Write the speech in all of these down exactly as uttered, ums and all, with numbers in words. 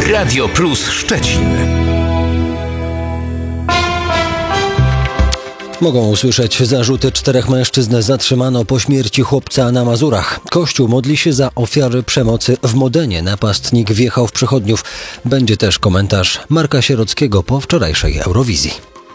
Radio Plus Szczecin. Mogą usłyszeć zarzuty. Czterech mężczyzn zatrzymano po śmierci chłopca na Mazurach. Kościół modli się za ofiary przemocy w Modenie. Napastnik wjechał w przechodniów. Będzie też komentarz Marka Sierockiego po wczorajszej Eurowizji.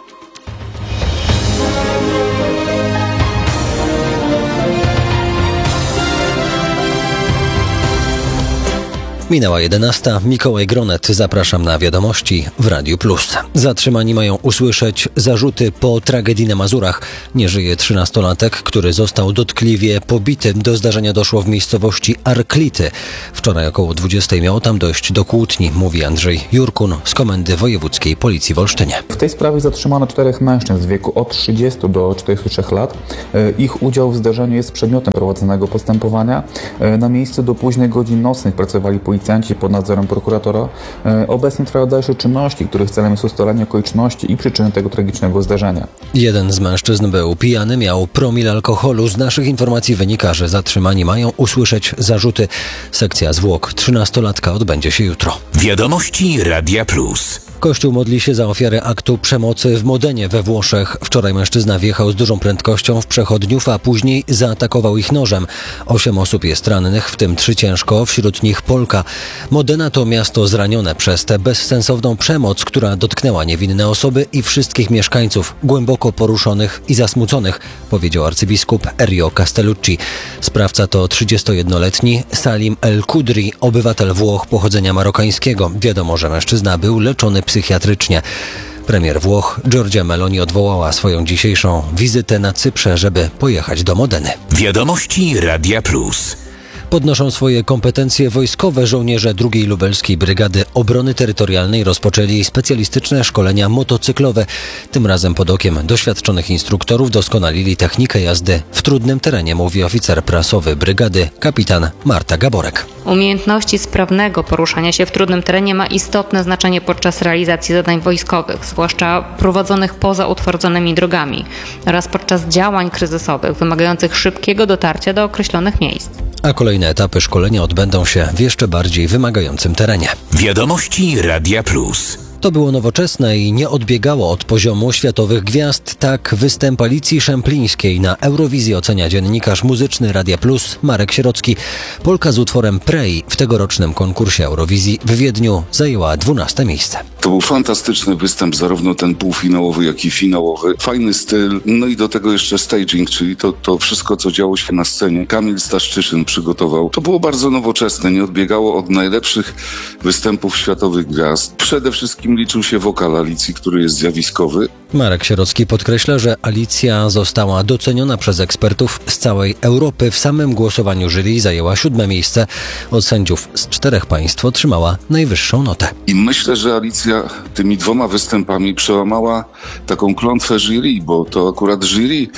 Minęła jedenasta. Mikołaj Gronet. Zapraszam na wiadomości w Radiu Plus. Zatrzymani mają usłyszeć zarzuty po tragedii na Mazurach. Nie żyje trzynastolatek, który został dotkliwie pobity. Do zdarzenia doszło w miejscowości Arklity. Wczoraj około dwudziestej miało tam dojść do kłótni, mówi Andrzej Jurkun z Komendy Wojewódzkiej Policji w Olsztynie. W tej sprawie zatrzymano czterech mężczyzn w wieku od trzydziestu do czterdziestu trzech lat. Ich udział w zdarzeniu jest przedmiotem prowadzonego postępowania. Na miejscu do późnych godzin nocnych pracowali policjanci pod nadzorem prokuratora. Obecnie trwają dalsze czynności, których celem jest ustalenie okoliczności i przyczyny tego tragicznego zdarzenia. Jeden z mężczyzn był pijany, miał promil alkoholu. Z naszych informacji wynika, że zatrzymani mają usłyszeć zarzuty. Sekcja zwłok trzynastolatka odbędzie się jutro. Wiadomości Radia Plus. Kościół modli się za ofiary aktu przemocy w Modenie we Włoszech. Wczoraj mężczyzna wjechał z dużą prędkością w przechodniów, a później zaatakował ich nożem. Osiem osób jest rannych, w tym trzy ciężko, wśród nich Polka. Modena to miasto zranione przez tę bezsensowną przemoc, która dotknęła niewinne osoby i wszystkich mieszkańców, głęboko poruszonych i zasmuconych, powiedział arcybiskup Erio Castellucci. Sprawca to trzydziestojednoletni Salim El Kudri, obywatel Włoch pochodzenia marokańskiego. Wiadomo, że mężczyzna był leczony psychiatrycznie. Premier Włoch Giorgia Meloni odwołała swoją dzisiejszą wizytę na Cyprze, żeby pojechać do Modeny. Wiadomości Radia Plus. Podnoszą swoje kompetencje wojskowe. Żołnierze drugiej Lubelskiej Brygady Obrony Terytorialnej rozpoczęli specjalistyczne szkolenia motocyklowe. Tym razem pod okiem doświadczonych instruktorów doskonalili technikę jazdy w trudnym terenie, mówi oficer prasowy brygady, kapitan Marta Gaborek. Umiejętności sprawnego poruszania się w trudnym terenie ma istotne znaczenie podczas realizacji zadań wojskowych, zwłaszcza prowadzonych poza utwardzonymi drogami oraz podczas działań kryzysowych wymagających szybkiego dotarcia do określonych miejsc. A kolejne etapy szkolenia odbędą się w jeszcze bardziej wymagającym terenie. Wiadomości Radia Plus. To było nowoczesne i nie odbiegało od poziomu światowych gwiazd. Tak występ Alicji Szemplińskiej na Eurowizji ocenia dziennikarz muzyczny Radia Plus Marek Sierocki. Polka z utworem Pray w tegorocznym konkursie Eurowizji w Wiedniu zajęła dwunaste miejsce. To był fantastyczny występ, zarówno ten półfinałowy, jak i finałowy. Fajny styl, no i do tego jeszcze staging, czyli to, to wszystko, co działo się na scenie. Kamil Staszczyszyn przygotował. To było bardzo nowoczesne, nie odbiegało od najlepszych występów światowych gwiazd. Przede wszystkim liczył się wokal Alicji, który jest zjawiskowy. Marek Sierocki podkreśla, że Alicja została doceniona przez ekspertów z całej Europy. W samym głosowaniu jury zajęła siódme miejsce. Od sędziów z czterech państw otrzymała najwyższą notę. I myślę, że Alicja tymi dwoma występami przełamała taką klątwę jury, bo to akurat jury yy,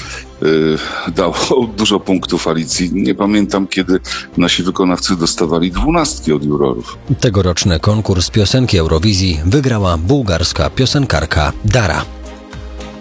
dało dużo punktów Alicji. Nie pamiętam, kiedy nasi wykonawcy dostawali dwunastki od jurorów. Tegoroczny konkurs piosenki Eurowizji wygrała bułgarska piosenkarka Dara.